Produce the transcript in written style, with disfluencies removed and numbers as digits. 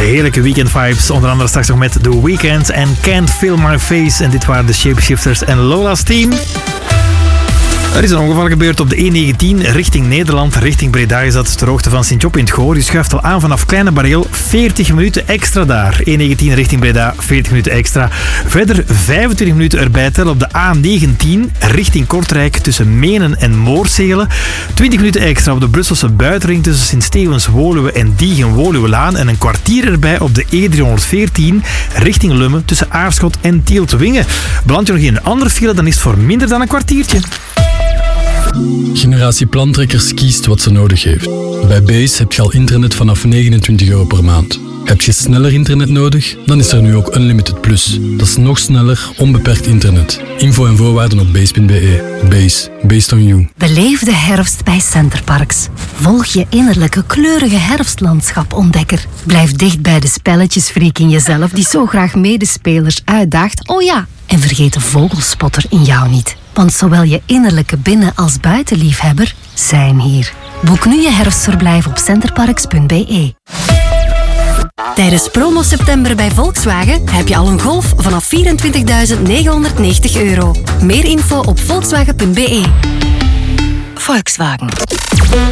heerlijke weekend vibes. Onder andere straks nog met The Weeknd en Can't Feel My Face. En dit waren de Shapeshifters en Lola's Team. Er is een ongeval gebeurd op de E19 richting Nederland. Richting Breda is dat ter hoogte van Sint-Job in het Goor. Je schuift al aan vanaf Kleine Bareel. 40 minuten extra daar. E19 richting Breda, 40 minuten extra. Verder 25 minuten erbij tellen op de A19 richting Kortrijk tussen Menen en Moorsele. 20 minuten extra op de Brusselse buitenring tussen Sint-Stevens-Woluwe en Diegen-Woluwelaan. En een kwartier erbij op de E314 richting Lummen tussen Aarschot en Tieltwingen. Beland je nog in een andere file, dan is het voor minder dan een kwartiertje. Generatie Plantrekkers kiest wat ze nodig heeft. Bij Base heb je al internet vanaf €29 per maand. Heb je sneller internet nodig? Dan is er nu ook Unlimited Plus. Dat is nog sneller, onbeperkt internet. Info en voorwaarden op base.be. Base. Based on you. Beleef de herfst bij Centerparks. Volg je innerlijke kleurige herfstlandschap-ontdekker. Blijf dicht bij de spelletjesfreak in jezelf die zo graag medespelers uitdaagt. Oh ja, en vergeet de vogelspotter in jou niet. Want zowel je innerlijke binnen- als buitenliefhebber zijn hier. Boek nu je herfstverblijf op centerparks.be. Tijdens promo september bij Volkswagen heb je al een Golf vanaf €24.990. Meer info op volkswagen.be. Volkswagen.